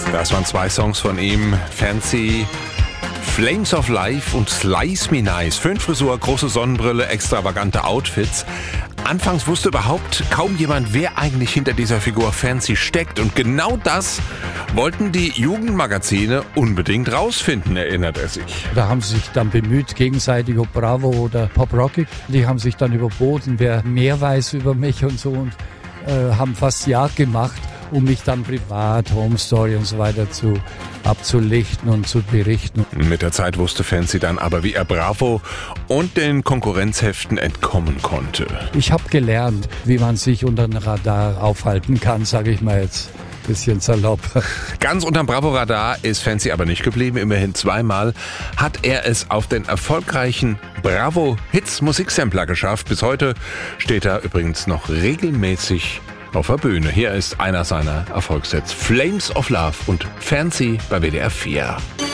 Das waren zwei Songs von ihm, Fancy, Flames of Life und Slice Me Nice. Föhnfrisur, große Sonnenbrille, extravagante Outfits. Anfangs wusste überhaupt kaum jemand, wer eigentlich hinter dieser Figur Fancy steckt. Und genau das wollten die Jugendmagazine unbedingt rausfinden, erinnert er sich. Da haben sie sich dann bemüht, gegenseitig, ob Bravo oder Pop Rocky. Die haben sich dann überboten, wer mehr weiß über mich und so, und haben fast Jagd gemacht, um mich dann privat, Home Story und so weiter abzulichten und zu berichten. Mit der Zeit wusste Fancy dann aber, wie er Bravo und den Konkurrenzheften entkommen konnte. Ich habe gelernt, wie man sich unter dem Radar aufhalten kann, sage ich mal jetzt. Bisschen salopp. Ganz unterm Bravo-Radar ist Fancy aber nicht geblieben. Immerhin zweimal hat er es auf den erfolgreichen Bravo-Hits-Musiksampler geschafft. Bis heute steht er übrigens noch regelmäßig auf der Bühne. Hier ist einer seiner Erfolgshits, Flames of Love und Fancy bei WDR 4.